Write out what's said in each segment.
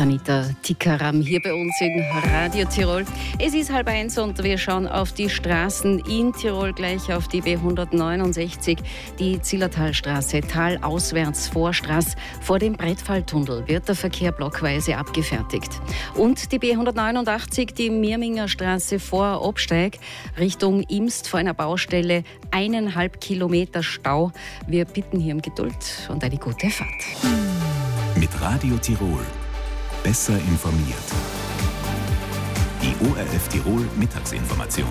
Anita Tikaram hier bei uns in Radio Tirol. Es ist 12:30 und wir schauen auf die Straßen in Tirol, gleich auf die B169, die Zillertalstraße, talauswärts vor Straß. Vor dem Brettfalltunnel wird der Verkehr blockweise abgefertigt. Und die B189, die Mirminger Straße vor Obsteig, Richtung Imst vor einer Baustelle, 1,5 Kilometer Stau. Wir bitten hier um Geduld und eine gute Fahrt. Mit Radio Tirol. Besser informiert. Die ORF Tirol Mittagsinformation.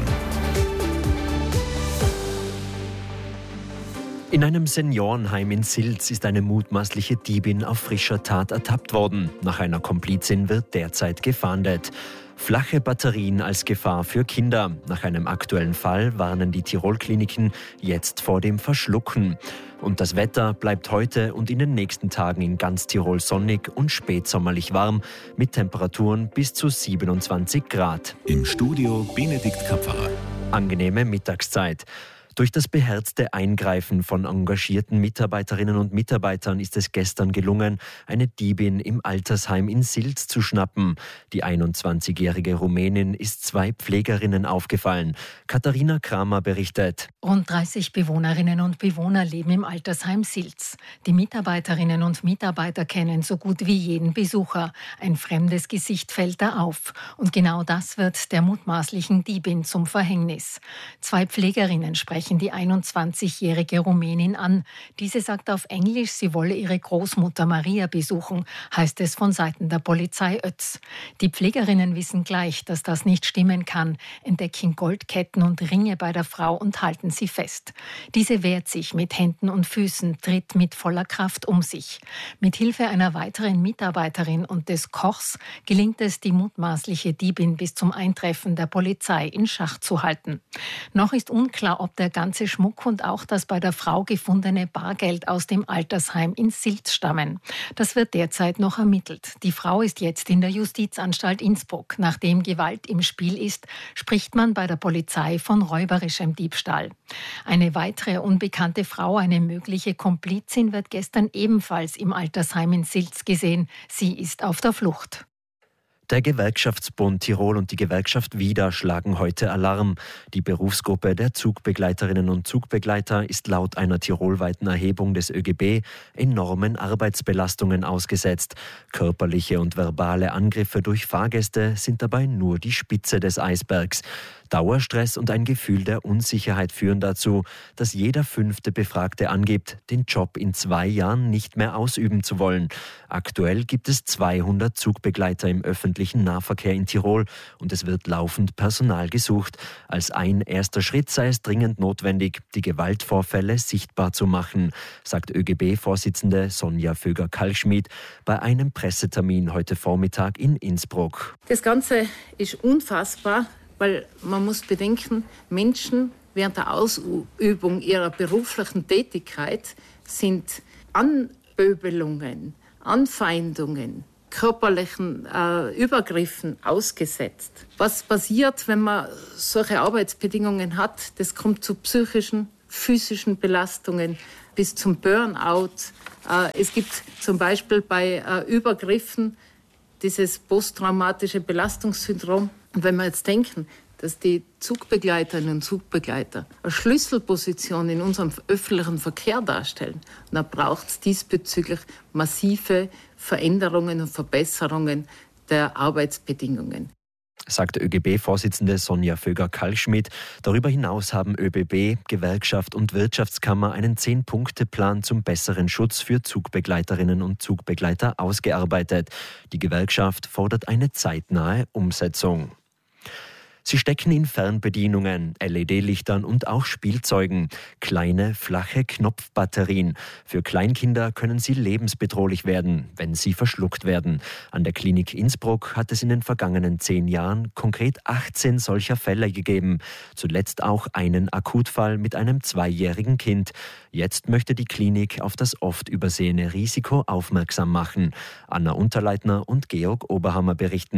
In einem Seniorenheim in Silz ist eine mutmaßliche Diebin auf frischer Tat ertappt worden. Nach einer Komplizin wird derzeit gefahndet. Flache Batterien als Gefahr für Kinder. Nach einem aktuellen Fall warnen die Tirol-Kliniken jetzt vor dem Verschlucken. Und das Wetter bleibt heute und in den nächsten Tagen in ganz Tirol sonnig und spätsommerlich warm mit Temperaturen bis zu 27 Grad. Im Studio Benedikt Kapferer. Angenehme Mittagszeit. Durch das beherzte Eingreifen von engagierten Mitarbeiterinnen und Mitarbeitern ist es gestern gelungen, eine Diebin im Altersheim in Silz zu schnappen. Die 21-jährige Rumänin ist 2 Pflegerinnen aufgefallen. Katharina Kramer berichtet. Rund 30 Bewohnerinnen und Bewohner leben im Altersheim Silz. Die Mitarbeiterinnen und Mitarbeiter kennen so gut wie jeden Besucher. Ein fremdes Gesicht fällt da auf. Und genau das wird der mutmaßlichen Diebin zum Verhängnis. 2 Pflegerinnen sprechen die 21-jährige Rumänin an. Diese sagt auf Englisch, sie wolle ihre Großmutter Maria besuchen, heißt es von Seiten der Polizei Ötz. Die Pflegerinnen wissen gleich, dass das nicht stimmen kann, entdecken Goldketten und Ringe bei der Frau und halten sie fest. Diese wehrt sich mit Händen und Füßen, tritt mit voller Kraft um sich. Mit Hilfe einer weiteren Mitarbeiterin und des Kochs gelingt es, die mutmaßliche Diebin bis zum Eintreffen der Polizei in Schach zu halten. Noch ist unklar, ob der ganze Schmuck und auch das bei der Frau gefundene Bargeld aus dem Altersheim in Silz stammen. Das wird derzeit noch ermittelt. Die Frau ist jetzt in der Justizanstalt Innsbruck. Nachdem Gewalt im Spiel ist, spricht man bei der Polizei von räuberischem Diebstahl. Eine weitere unbekannte Frau, eine mögliche Komplizin, wird gestern ebenfalls im Altersheim in Silz gesehen. Sie ist auf der Flucht. Der Gewerkschaftsbund Tirol und die Gewerkschaft WIDA schlagen heute Alarm. Die Berufsgruppe der Zugbegleiterinnen und Zugbegleiter ist laut einer tirolweiten Erhebung des ÖGB enormen Arbeitsbelastungen ausgesetzt. Körperliche und verbale Angriffe durch Fahrgäste sind dabei nur die Spitze des Eisbergs. Dauerstress und ein Gefühl der Unsicherheit führen dazu, dass jeder 5. Befragte angibt, den Job in 2 Jahren nicht mehr ausüben zu wollen. Aktuell gibt es 200 Zugbegleiter im öffentlichen Nahverkehr in Tirol und es wird laufend Personal gesucht. Als ein erster Schritt sei es dringend notwendig, die Gewaltvorfälle sichtbar zu machen, sagt ÖGB-Vorsitzende Sonja Föger-Kalschmidt bei einem Pressetermin heute Vormittag in Innsbruck. Das Ganze ist unfassbar, weil man muss bedenken, Menschen während der Ausübung ihrer beruflichen Tätigkeit sind Anpöbelungen, Anfeindungen, körperlichen Übergriffen ausgesetzt. Was passiert, wenn man solche Arbeitsbedingungen hat? Das kommt zu psychischen, physischen Belastungen bis zum Burnout. Es gibt zum Beispiel bei Übergriffen dieses posttraumatische Belastungssyndrom. Und wenn wir jetzt denken, dass die Zugbegleiterinnen und Zugbegleiter eine Schlüsselposition in unserem öffentlichen Verkehr darstellen, dann braucht es diesbezüglich massive Veränderungen und Verbesserungen der Arbeitsbedingungen, sagt ÖGB-Vorsitzende Sonja Föger-Kalschmidt. Darüber hinaus haben ÖBB, Gewerkschaft und Wirtschaftskammer einen 10-Punkte-Plan zum besseren Schutz für Zugbegleiterinnen und Zugbegleiter ausgearbeitet. Die Gewerkschaft fordert eine zeitnahe Umsetzung. Sie stecken in Fernbedienungen, LED-Lichtern und auch Spielzeugen. Kleine, flache Knopfbatterien. Für Kleinkinder können sie lebensbedrohlich werden, wenn sie verschluckt werden. An der Klinik Innsbruck hat es in den vergangenen 10 Jahren konkret 18 solcher Fälle gegeben. Zuletzt auch einen Akutfall mit einem 2-jährigen Kind. Jetzt möchte die Klinik auf das oft übersehene Risiko aufmerksam machen. Anna Unterleitner und Georg Oberhammer berichten.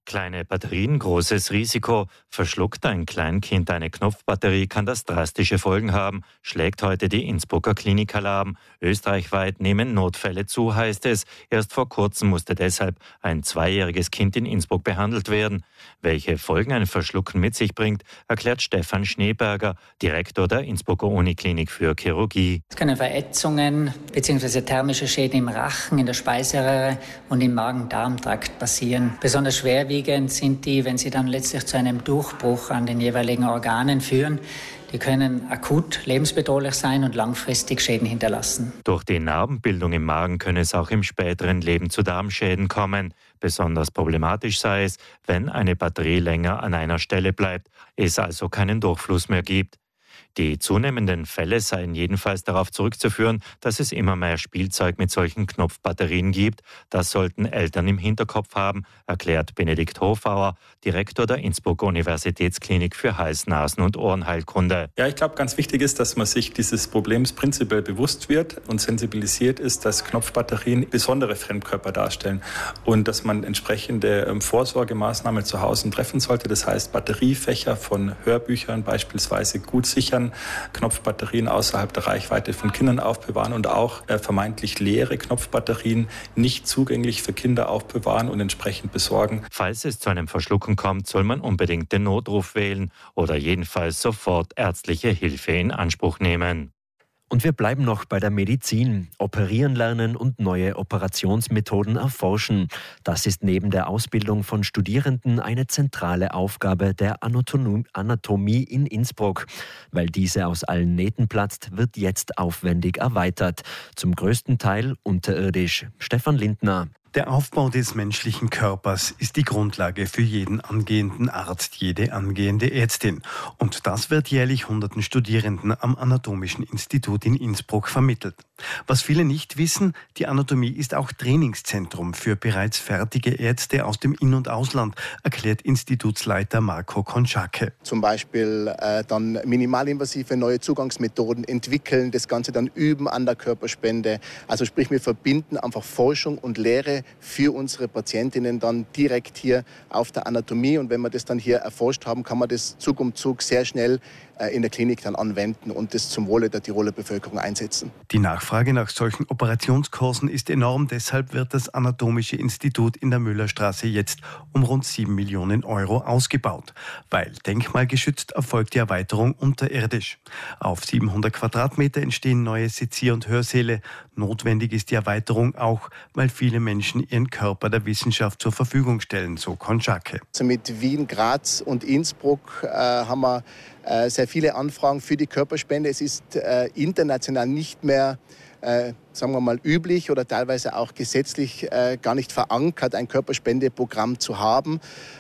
Kleine Batterien, großes Risiko. Verschluckt ein Kleinkind eine Knopfbatterie, kann das drastische Folgen haben, schlägt heute die Innsbrucker Klinik Alarm. Österreichweit nehmen Notfälle zu, heißt es. Erst vor kurzem musste deshalb ein 2-jähriges Kind in Innsbruck behandelt werden. Welche Folgen ein Verschlucken mit sich bringt, erklärt Stefan Schneeberger, Direktor der Innsbrucker Uniklinik für Chirurgie. Es können Verätzungen bzw. thermische Schäden im Rachen, in der Speiseröhre und im Magen-Darm-Trakt passieren. Besonders schwerwiegend sind die, wenn sie dann letztlich zu einem Durchbruch an den jeweiligen Organen führen. Die können akut lebensbedrohlich sein und langfristig Schäden hinterlassen. Durch die Narbenbildung im Magen könne es auch im späteren Leben zu Darmschäden kommen. Besonders problematisch sei es, wenn eine Batterie länger an einer Stelle bleibt, es also keinen Durchfluss mehr gibt. Die zunehmenden Fälle seien jedenfalls darauf zurückzuführen, dass es immer mehr Spielzeug mit solchen Knopfbatterien gibt. Das sollten Eltern im Hinterkopf haben, erklärt Benedikt Hofauer, Direktor der Innsbrucker Universitätsklinik für Hals-, Nasen- und Ohrenheilkunde. Ja, ich glaube, ganz wichtig ist, dass man sich dieses Problems prinzipiell bewusst wird und sensibilisiert ist, dass Knopfbatterien besondere Fremdkörper darstellen und dass man entsprechende Vorsorgemaßnahmen zu Hause treffen sollte. Das heißt, Batteriefächer von Hörbüchern beispielsweise gut sichern, Knopfbatterien außerhalb der Reichweite von Kindern aufbewahren und auch vermeintlich leere Knopfbatterien nicht zugänglich für Kinder aufbewahren und entsprechend besorgen. Falls es zu einem Verschlucken kommt, soll man unbedingt den Notruf wählen oder jedenfalls sofort ärztliche Hilfe in Anspruch nehmen. Und wir bleiben noch bei der Medizin. Operieren lernen und neue Operationsmethoden erforschen. Das ist neben der Ausbildung von Studierenden eine zentrale Aufgabe der Anatomie in Innsbruck. Weil diese aus allen Nähten platzt, wird jetzt aufwendig erweitert. Zum größten Teil unterirdisch. Stefan Lindner. Der Aufbau des menschlichen Körpers ist die Grundlage für jeden angehenden Arzt, jede angehende Ärztin. Und das wird jährlich Hunderten Studierenden am Anatomischen Institut in Innsbruck vermittelt. Was viele nicht wissen, die Anatomie ist auch Trainingszentrum für bereits fertige Ärzte aus dem In- und Ausland, erklärt Institutsleiter Marco Konschake. Zum Beispiel dann minimalinvasive neue Zugangsmethoden entwickeln, das Ganze dann üben an der Körperspende. Also sprich, wir verbinden einfach Forschung und Lehre für unsere Patientinnen dann direkt hier auf der Anatomie. Und wenn wir das dann hier erforscht haben, kann man das Zug um Zug sehr schnell in der Klinik dann anwenden und das zum Wohle der Tiroler Bevölkerung einsetzen. Die Nachfrage nach solchen Operationskursen ist enorm. Deshalb wird das Anatomische Institut in der Müllerstraße jetzt um rund 7 Millionen Euro ausgebaut. Weil denkmalgeschützt erfolgt die Erweiterung unterirdisch. Auf 700 Quadratmeter entstehen neue Sezier- und Hörsäle. Notwendig ist die Erweiterung auch, weil viele Menschen ihren Körper der Wissenschaft zur Verfügung stellen, so Konschake. Also mit Wien, Graz und Innsbruck haben wir sehr viele Anfragen für die Körperspende. Es ist international nicht mehr, sagen wir mal, üblich oder teilweise auch gesetzlich gar nicht verankert, ein Körperspendeprogramm zu haben.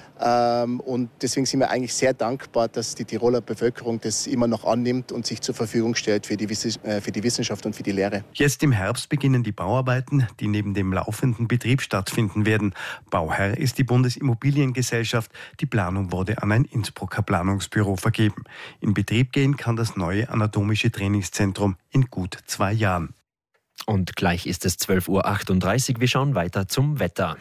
Und deswegen sind wir eigentlich sehr dankbar, dass die Tiroler Bevölkerung das immer noch annimmt und sich zur Verfügung stellt für die Wissenschaft und für die Lehre. Jetzt im Herbst beginnen die Bauarbeiten, die neben dem laufenden Betrieb stattfinden werden. Bauherr ist die Bundesimmobiliengesellschaft. Die Planung wurde an ein Innsbrucker Planungsbüro vergeben. In Betrieb gehen kann das neue anatomische Trainingszentrum in gut 2 Jahren. Und gleich ist es 12.38 Uhr. Wir schauen weiter zum Wetter.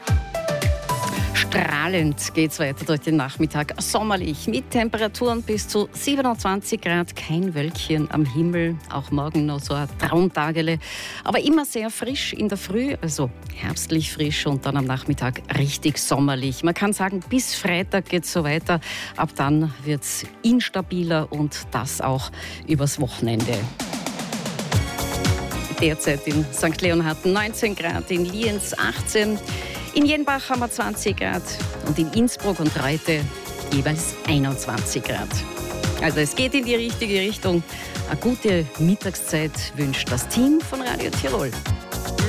Strahlend geht es weiter durch den Nachmittag. Sommerlich mit Temperaturen bis zu 27 Grad. Kein Wölkchen am Himmel. Auch morgen noch so ein Traumtagele. Aber immer sehr frisch in der Früh. Also herbstlich frisch und dann am Nachmittag richtig sommerlich. Man kann sagen, bis Freitag geht es so weiter. Ab dann wird es instabiler und das auch übers Wochenende. Derzeit in St. Leonhard 19 Grad, in Lienz 18 in Jenbach haben wir 20 Grad und in Innsbruck und Reute jeweils 21 Grad. Also es geht in die richtige Richtung. Eine gute Mittagszeit wünscht das Team von Radio Tirol.